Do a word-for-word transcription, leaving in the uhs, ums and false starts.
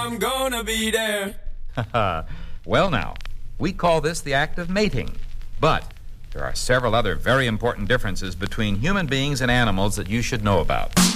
I'm gonna be there. Well, now, we call this the act of mating. But there are several other very important differences between human beings and animals that you should know about.